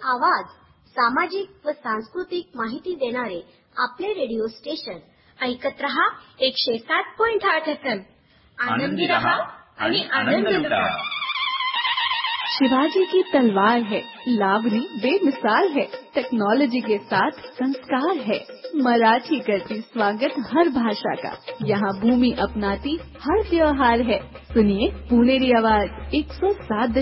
आवाज, सामाजिक व सांस्कृतिक माहिती देणारे आपले रेडिओ स्टेशन. ऐकत रहा 107.8 FM. आनंदी रहा आणि आनंद लुटा. शिवाजी की तलवार है, लावणी बेमिसाल है, टेक्नोलॉजी के साथ संस्कार है. मराठी करती स्वागत हर भाषा का, यहाँ भूमि अपनाती हर त्योहार है. सुनिए पुणेरी आवाज 107.